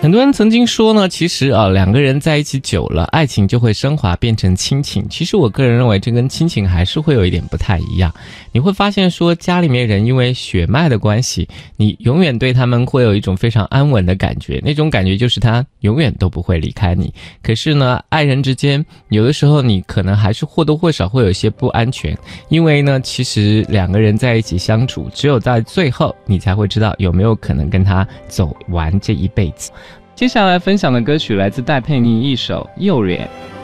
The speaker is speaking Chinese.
很多人曾经说呢，其实两个人在一起久了，爱情就会升华变成亲情。其实我个人认为，这跟亲情还是会有一点不太一样。你会发现说，家里面人因为血脉的关系，你永远对他们会有一种非常安稳的感觉，那种感觉就是他永远都不会离开你。可是呢，爱人之间有的时候你可能还是或多或少会有一些不安全，因为呢，其实两个人在一起相处，只有在最后你才会知道有没有可能跟他走完这一辈子。接下来分享的歌曲来自戴佩妮一首《诱人》。